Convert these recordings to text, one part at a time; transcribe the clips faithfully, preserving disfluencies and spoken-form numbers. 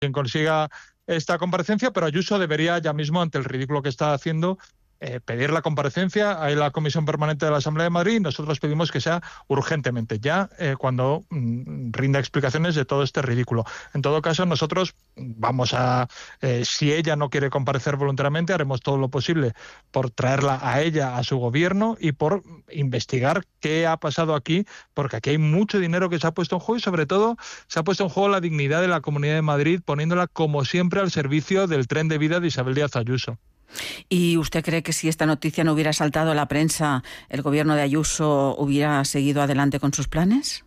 quien consiga esta comparecencia, pero Ayuso debería ya mismo, ante el ridículo que está haciendo, eh, pedir la comparecencia. Hay la Comisión Permanente de la Asamblea de Madrid y nosotros pedimos que sea urgentemente, ya eh, cuando mm, rinda explicaciones de todo este ridículo. En todo caso, nosotros vamos a, eh, si ella no quiere comparecer voluntariamente, haremos todo lo posible por traerla a ella, a su gobierno, y por investigar qué ha pasado aquí, porque aquí hay mucho dinero que se ha puesto en juego y sobre todo se ha puesto en juego la dignidad de la Comunidad de Madrid, poniéndola como siempre al servicio del tren de vida de Isabel Díaz Ayuso. ¿Y usted cree que si esta noticia no hubiera saltado a la prensa, el gobierno de Ayuso hubiera seguido adelante con sus planes?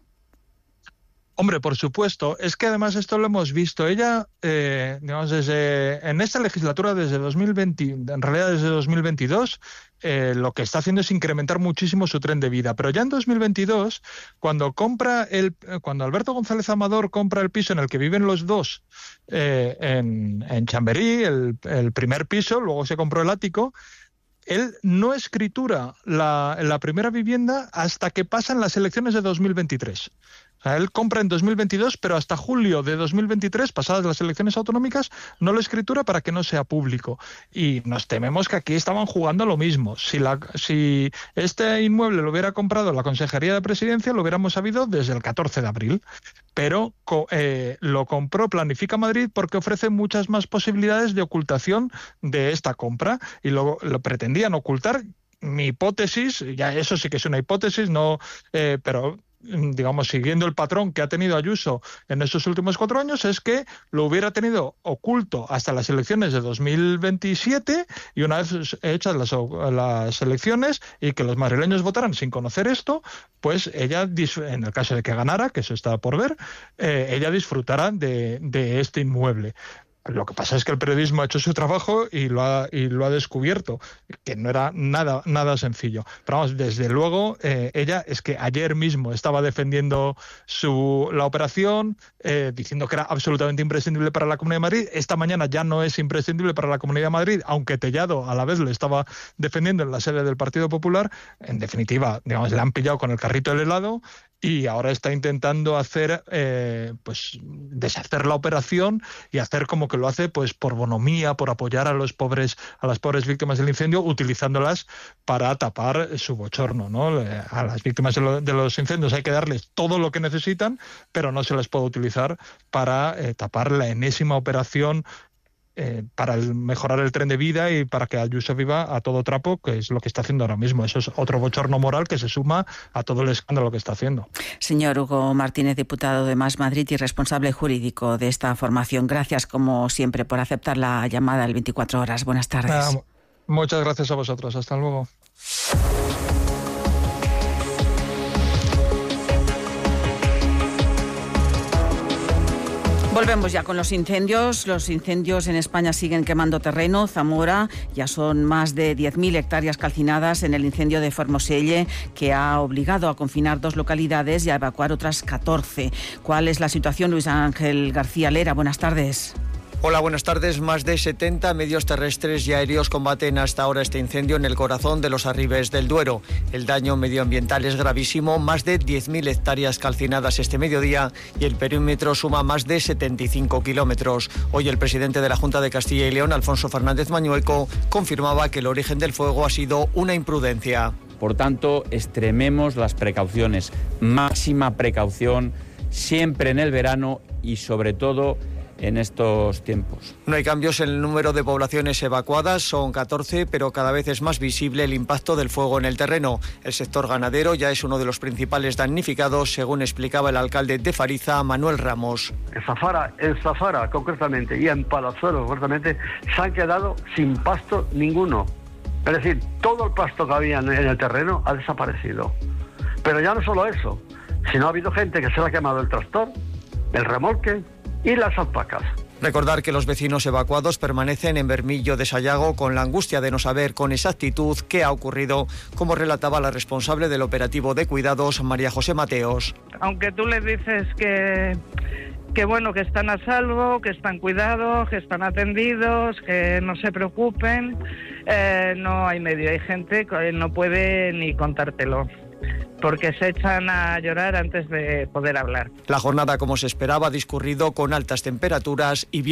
Hombre, por supuesto. Es que además esto lo hemos visto. Ella, eh, digamos, desde en esta legislatura, desde dos mil veinte, en realidad desde dos mil veintidós, eh, lo que está haciendo es incrementar muchísimo su tren de vida. Pero ya en dos mil veintidós, cuando compra el, cuando Alberto González Amador compra el piso en el que viven los dos eh, en, en Chamberí, el, el primer piso, luego se compró el ático. Él no escritura la, la primera vivienda hasta que pasan las elecciones de dos mil veintitrés. O sea, él compra en dos mil veintidós, pero hasta julio de dos mil veintitrés, pasadas las elecciones autonómicas, no lo escritura para que no sea público. Y nos tememos que aquí estaban jugando lo mismo. Si, la, si este inmueble lo hubiera comprado la Consejería de Presidencia, lo hubiéramos sabido desde el catorce de abril. Pero eh, lo compró Planifica Madrid porque ofrece muchas más posibilidades de ocultación de esta compra, y lo, lo pretendían ocultar. Mi hipótesis, ya eso sí que es una hipótesis, no, eh, pero digamos, siguiendo el patrón que ha tenido Ayuso en estos últimos cuatro años, es que lo hubiera tenido oculto hasta las elecciones de dos mil veintisiete, y una vez hechas las, las elecciones y que los madrileños votaran sin conocer esto, pues ella, en el caso de que ganara, que eso está por ver, eh, ella disfrutará de, de este inmueble. Lo que pasa es que el periodismo ha hecho su trabajo y lo ha, y lo ha descubierto, que no era nada, nada sencillo. Pero vamos, desde luego, eh, ella es que ayer mismo estaba defendiendo su, la operación, eh, diciendo que era absolutamente imprescindible para la Comunidad de Madrid. Esta mañana ya no es imprescindible para la Comunidad de Madrid, aunque Tellado a la vez le estaba defendiendo en la sede del Partido Popular. En definitiva, digamos, le han pillado con el carrito del helado. Y ahora está intentando hacer, eh, pues, deshacer la operación y hacer como que lo hace, pues, por bonomía, por apoyar a los pobres, a las pobres víctimas del incendio, utilizándolas para tapar su bochorno, ¿no? A las víctimas de, lo, de los incendios hay que darles todo lo que necesitan, pero no se les puede utilizar para eh, tapar la enésima operación Eh, para el, mejorar el tren de vida y para que Ayuso viva a todo trapo, que es lo que está haciendo ahora mismo. Eso es otro bochorno moral que se suma a todo el escándalo que está haciendo. Señor Hugo Martínez, diputado de Más Madrid y responsable jurídico de esta formación, gracias como siempre por aceptar la llamada del veinticuatro horas. Buenas tardes. Ah, muchas gracias a vosotros. Hasta luego. Volvemos ya con los incendios. Los incendios en España siguen quemando terreno. Zamora, ya son más de diez mil hectáreas calcinadas en el incendio de Formoselle, que ha obligado a confinar dos localidades y a evacuar otras catorce. ¿Cuál es la situación, Luis Ángel García Lera? Buenas tardes. Hola, buenas tardes. Más de setenta medios terrestres y aéreos combaten hasta ahora este incendio en el corazón de los Arribes del Duero. El daño medioambiental es gravísimo, más de diez mil hectáreas calcinadas este mediodía y el perímetro suma más de setenta y cinco kilómetros. Hoy el presidente de la Junta de Castilla y León, Alfonso Fernández Mañueco, confirmaba que el origen del fuego ha sido una imprudencia. Por tanto, extrememos las precauciones, máxima precaución, siempre en el verano y sobre todo en estos tiempos. No hay cambios en el número de poblaciones evacuadas, son catorce, pero cada vez es más visible el impacto del fuego en el terreno. El sector ganadero ya es uno de los principales damnificados, según explicaba el alcalde de Fariza, Manuel Ramos. En Zafara, en Zafara concretamente y en Palazuelo concretamente se han quedado sin pasto ninguno. Es decir, todo el pasto que había en el terreno ha desaparecido. Pero ya no solo eso, sino ha habido gente que se le ha quemado el tractor, el remolque y las alpacas. Recordar que los vecinos evacuados permanecen en Bermillo de Sayago con la angustia de no saber con exactitud qué ha ocurrido, como relataba la responsable del operativo de cuidados, María José Mateos. Aunque tú les dices que, que bueno, que están a salvo, que están cuidados, que están atendidos, que no se preocupen, eh, no hay medio. Hay gente que no puede ni contártelo. porque se echan a llorar antes de poder hablar. La jornada, como se esperaba, ha discurrido con altas temperaturas y bien